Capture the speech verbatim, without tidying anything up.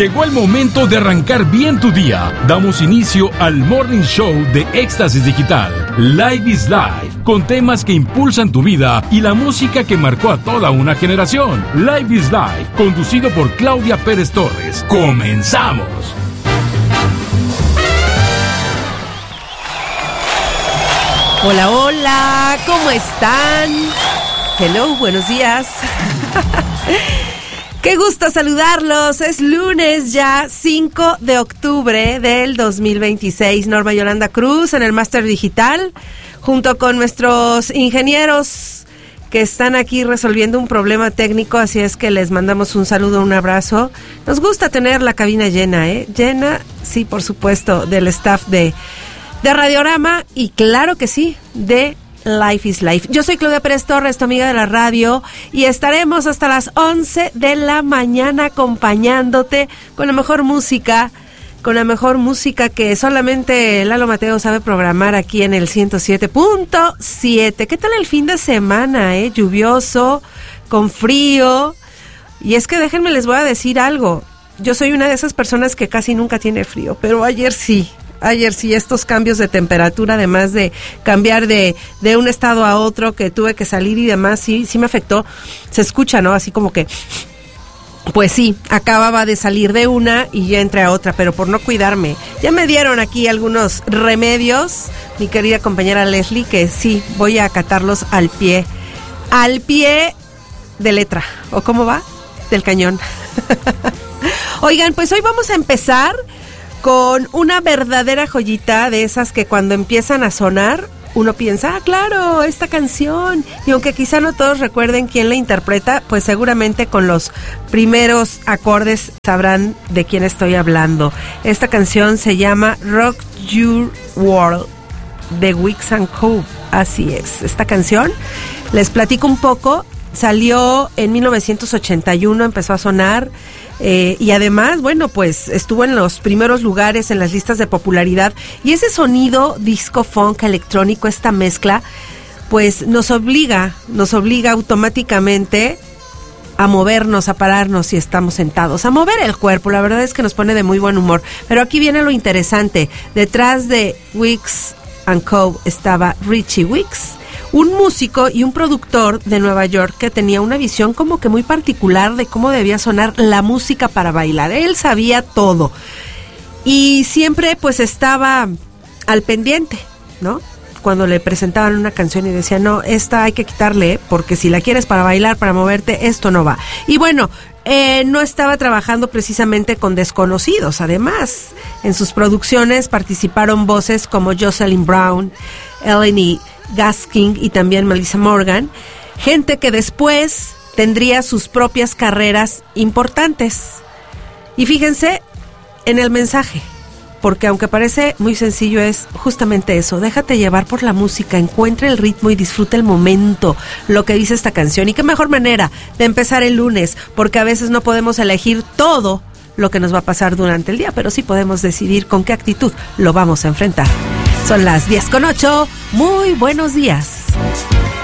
Llegó el momento de arrancar bien tu día. Damos inicio al Morning Show de Éxtasis Digital. Live is Life, con temas que impulsan tu vida y la música que marcó a toda una generación. Live is Life, conducido por Claudia Pérez Torres. ¡Comenzamos! Hola, hola, ¿cómo están? Hello, buenos días. Qué gusto saludarlos. Es lunes ya, cinco de octubre del dos mil veintiséis. Norma Yolanda Cruz en el Máster Digital, junto con nuestros ingenieros que están aquí resolviendo un problema técnico, así es que les mandamos un saludo, un abrazo. Nos gusta tener la cabina llena, ¿eh? Llena, sí, por supuesto, del staff de, de Radiorama y claro que sí, de Life is Life. Yo soy Claudia Pérez Torres, tu amiga de la radio, y estaremos hasta las once de la mañana acompañándote con la mejor música, con la mejor música que solamente Lalo Mateo sabe programar aquí en el ciento siete punto siete. ¿Qué tal el fin de semana, eh? Lluvioso, con frío. Y es que déjenme les voy a decir algo. Yo soy una de esas personas que casi nunca tiene frío, pero ayer sí. Ayer sí, estos cambios de temperatura, además de cambiar de, de un estado a otro, que tuve que salir y demás, sí, sí me afectó. Se escucha, ¿no? Así como que, pues sí, acababa de salir de una y ya entré a otra, pero por no cuidarme. Ya me dieron aquí algunos remedios, mi querida compañera Leslie, que sí, voy a acatarlos al pie, al pie de letra, ¿o cómo va? Del cañón. Oigan, pues hoy vamos a empezar con una verdadera joyita de esas que cuando empiezan a sonar, uno piensa, ah, claro, esta canción. Y aunque quizá no todos recuerden quién la interpreta, pues seguramente con los primeros acordes sabrán de quién estoy hablando. Esta canción se llama Rock Your World, de Weeks and Co. Así es, esta canción, les platico un poco, salió en mil novecientos ochenta y uno, empezó a sonar. Eh, y además, bueno, pues estuvo en los primeros lugares en las listas de popularidad, y ese sonido disco funk electrónico, esta mezcla, pues nos obliga, nos obliga automáticamente a movernos, a pararnos si estamos sentados, a mover el cuerpo. La verdad es que nos pone de muy buen humor. Pero aquí viene lo interesante. Detrás de Weeks and Co. estaba Richie Weeks, un músico y un productor de Nueva York que tenía una visión como que muy particular de cómo debía sonar la música para bailar. Él sabía todo y siempre pues estaba al pendiente, ¿no? Cuando le presentaban una canción y decía, no, esta hay que quitarle, porque si la quieres para bailar, para moverte, esto no va. Y bueno, eh, no estaba trabajando precisamente con desconocidos. Además, en sus producciones participaron voces como Jocelyn Brown, Eleni Gaskin y también Melissa Morgan, gente que después tendría sus propias carreras importantes. Y fíjense en el mensaje, porque aunque parece muy sencillo, es justamente eso: déjate llevar por la música, encuentra el ritmo y disfruta el momento, lo que dice esta canción. Y qué mejor manera de empezar el lunes, porque a veces no podemos elegir todo lo que nos va a pasar durante el día, pero sí podemos decidir con qué actitud lo vamos a enfrentar. Son las diez con ocho. Muy buenos días.